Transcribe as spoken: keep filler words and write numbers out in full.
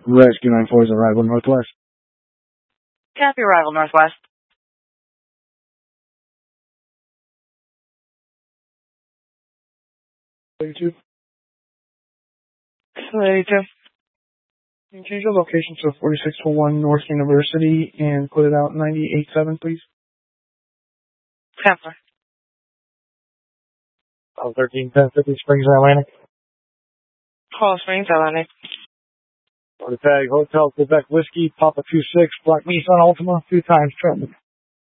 Rescue nine four is arrival Northwest. Copy, arrival Northwest. thirty-two. thirty-two. Can you change your location to forty-six oh one North University and put it out ninety-eight seven, please? Counselor. Oh, thirteen ten fifty Springs, Atlantic. Call Springs, Atlantic. Order tag, Hotel Quebec Whiskey, Papa two six, Black Nissan Altima, two times traffic.